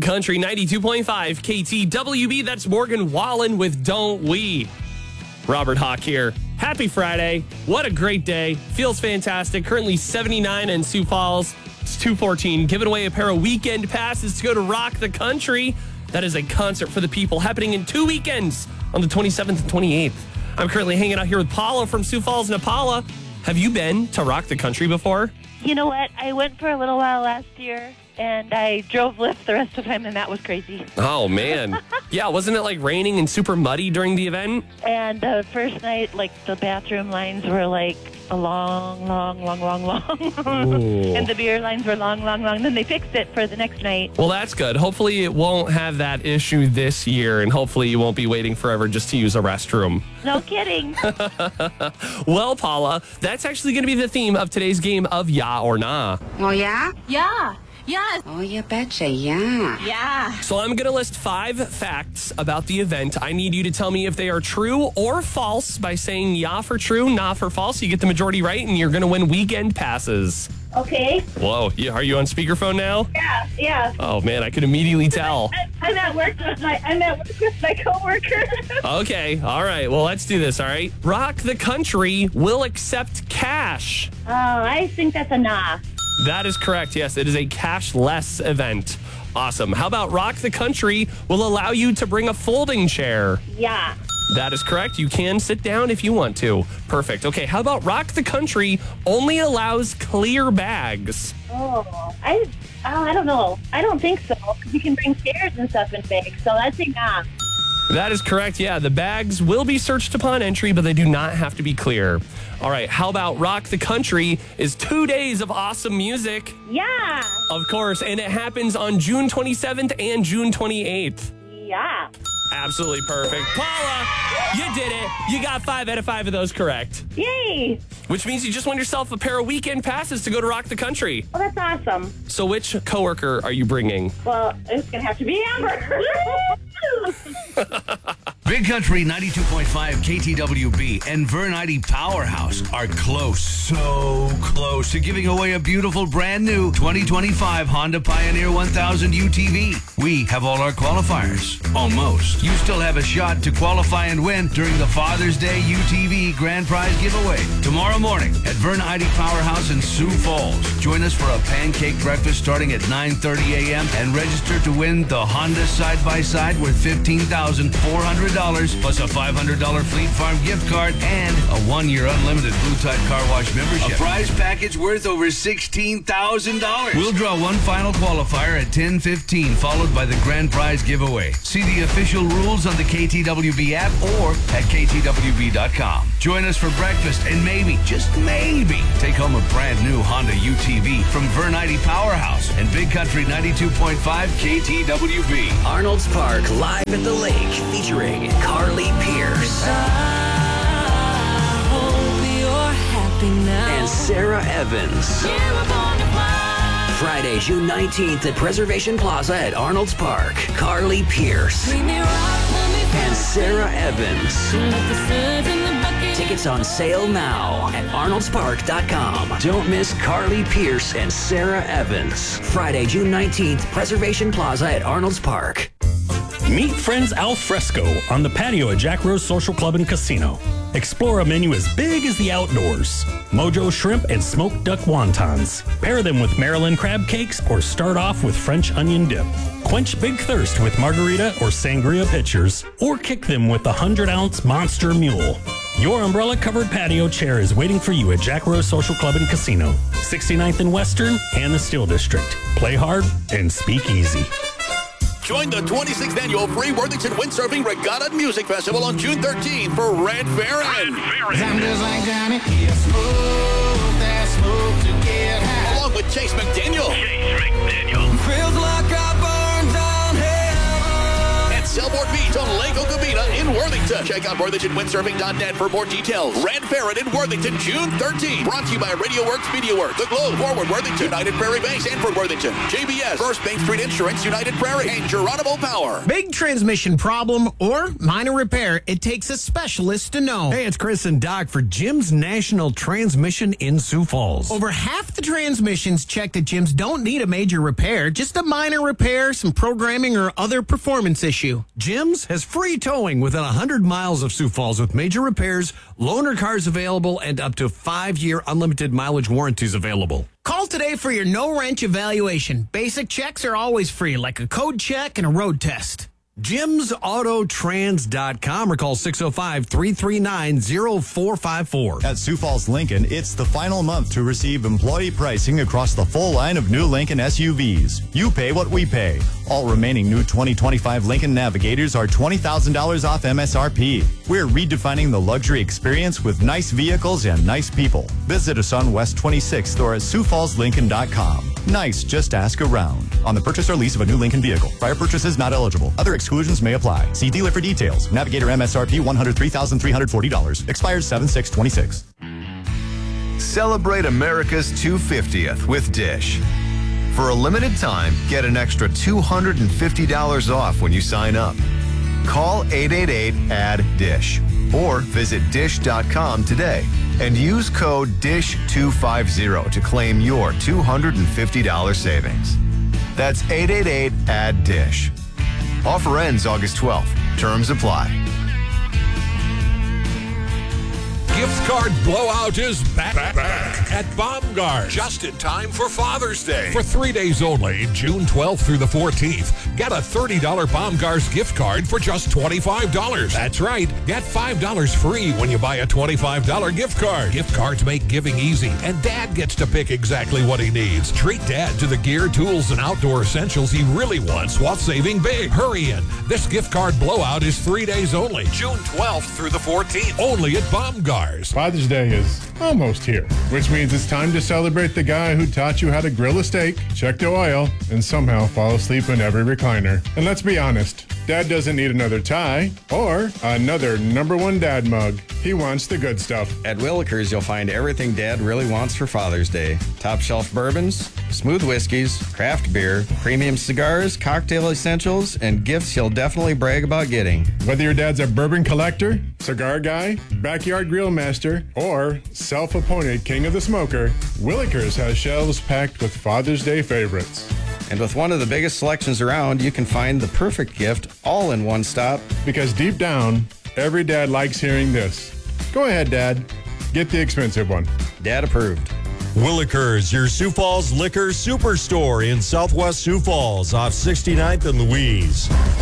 Country 92.5 KTWB. That's Morgan Wallen with Don't We. Robert Hawk here. Happy Friday. What a great day. Feels fantastic. Currently 79 in Sioux Falls. It's 2:14. Giving away a pair of weekend passes to go to Rock the Country. That is a concert for the people happening in 2 weekends on the 27th and 28th. I'm currently hanging out here with Paula from Sioux Falls. And Paula, have you been to Rock the Country before? You know what? I went for a little while last year, and I drove Lyft the rest of the time, and that was crazy. Oh, man. Yeah, wasn't it like raining and super muddy during the event? And the first night, like, the bathroom lines were like a long. And the beer lines were long. Then they fixed it for the next night. Well, that's good. Hopefully it won't have that issue this year, and hopefully you won't be waiting forever just to use a restroom. No kidding. Well, Paula, that's actually going to be the theme of today's game of Ya or Nah. Oh, yeah? Yeah. Yeah. Oh, you betcha, yeah. Yeah. So I'm going to list 5 facts about the event. I need you to tell me if they are true or false by saying ya for true, nah for false. You get the majority right, and you're going to win weekend passes. Okay. Whoa, are you on speakerphone now? Yeah. Oh, man, I could immediately tell. I'm at work with my coworker. Okay, all right. Well, let's do this, all right? Rock the Country will accept cash. Oh, I think that's a nah. That is correct. Yes, it is a cashless event. Awesome. How about Rock the Country will allow you to bring a folding chair? Yeah. That is correct. You can sit down if you want to. Perfect. Okay, how about Rock the Country only allows clear bags? I don't know. I don't think so. You can bring chairs and stuff in bags, so I'd say nah. That is correct. Yeah, the bags will be searched upon entry, but they do not have to be clear. All right, how about Rock the Country is 2 days of awesome music? Yeah. Of course, and it happens on June 27th and June 28th. Yeah. Absolutely perfect. Paula, you did it. You got 5 out of 5 of those correct. Yay. Which means you just won yourself a pair of weekend passes to go to Rock the Country. Well, that's awesome. So which coworker are you bringing? Well, it's going to have to be Amber. Big Country 92.5 KTWB and Vern ID Powerhouse are close, so close to giving away a beautiful brand new 2025 Honda Pioneer 1000 UTV. We have all our qualifiers. Almost. You still have a shot to qualify and win during the Father's Day UTV Grand Prize giveaway tomorrow morning at Vern ID Powerhouse in Sioux Falls. Join us for a pancake breakfast starting at 9:30 a.m. and register to win the Honda side-by-side worth $15,400 plus a $500 Fleet Farm gift card and a 1-year unlimited Blue Tide Car Wash membership. A prize package worth over $16,000. We'll draw one final qualifier at 10:15, followed by the grand prize giveaway. See the official rules on the KTWB app or at ktwb.com. Join us for breakfast and maybe, just maybe, take home a brand new Honda UTV from Vern ID Powerhouse and Big Country 92.5 KTWB. Arnold's Park live at the lake featuring Carly Pierce and Sarah Evans. Friday, June 19th at Preservation Plaza at Arnold's Park. Carly Pierce and Sarah Evans. Tickets on sale now at arnoldspark.com. Don't miss Carly Pierce and Sarah Evans. Friday, June 19th, Preservation Plaza at Arnold's Park. Meet friends al fresco on the patio at Jack Rose Social Club and Casino. Explore a menu as big as the outdoors. Mojo shrimp and smoked duck wontons. Pair them with Maryland crab cakes or start off with French onion dip. Quench big thirst with margarita or sangria pitchers, or kick them with the 100-ounce Monster Mule. Your umbrella-covered patio chair is waiting for you at Jack Rose Social Club and Casino, 69th and Western and the Steel District. Play hard and speak easy. Join the 26th annual Free Worthington Windsurfing Regatta and Music Festival on June 13th for Red Baron. Along with Chase McDaniel. Feels like I burned down hell. And Sailboard Beach on Lake Okabena in Worthington. Worthington. Check out WorthingtonWindsurfing.net for more details. Red Ferret in Worthington, June 13th. Brought to you by RadioWorks, MediaWorks, The Globe, Forward Worthington, United Prairie Bank, Sanford Worthington, JBS, First Main Street Insurance, United Prairie, and Geronimo Power. Big transmission problem or minor repair, it takes a specialist to know. Hey, it's Chris and Doc for Jim's National Transmission in Sioux Falls. Over half the transmissions checked at Jim's don't need a major repair, just a minor repair, some programming or other performance issue. Jim's has free towing within 100 miles of Sioux Falls with major repairs, loaner cars available, and up to 5-year unlimited mileage warranties available. Call today for your no-wrench evaluation. Basic checks are always free, like a code check and a road test. JimsAutotrans.com or call 605-339-0454. At Sioux Falls Lincoln, it's the final month to receive employee pricing across the full line of new Lincoln SUVs. You pay what we pay. All remaining new 2025 Lincoln Navigators are $20,000 off MSRP. We're redefining the luxury experience with nice vehicles and nice people. Visit us on West 26th or at SiouxFallsLincoln.com. Nice, just ask around. On the purchase or lease of a new Lincoln vehicle. Prior purchases not eligible. Other exclusions may apply. See dealer for details. Navigator MSRP $103,340. Expires 7/6/26. Celebrate America's 250th with Dish. For a limited time, get an extra $250 off when you sign up. Call 888-ADD-DISH or visit dish.com today and use code DISH250 to claim your $250 savings. That's 888-ADD-DISH. Offer ends August 12th. Terms apply. Gift card blowout is back at Baumgars. Just in time for Father's Day. For 3 days only, June 12th through the 14th, get a $30 Baumgars gift card for just $25. That's right. Get $5 free when you buy a $25 gift card. Gift cards make giving easy, and Dad gets to pick exactly what he needs. Treat Dad to the gear, tools, and outdoor essentials he really wants while saving big. Hurry in. This gift card blowout is 3 days only, June 12th through the 14th, only at Baumgars. Father's Day is almost here, which means it's time to celebrate the guy who taught you how to grill a steak, check the oil, and somehow fall asleep in every recliner. And let's be honest, Dad doesn't need another tie or another #1 dad mug. He wants the good stuff. At Willikers, you'll find everything Dad really wants for Father's Day. Top shelf bourbons, smooth whiskeys, craft beer, premium cigars, cocktail essentials, and gifts he'll definitely brag about getting. Whether your dad's a bourbon collector, cigar guy, backyard grill master, or self-appointed king of the smoker, Willikers has shelves packed with Father's Day favorites. And with one of the biggest selections around, you can find the perfect gift all in one stop. Because deep down, every dad likes hearing this. Go ahead, Dad. Get the expensive one. Dad approved. Willikers, your Sioux Falls liquor superstore in Southwest Sioux Falls off 69th and Louise.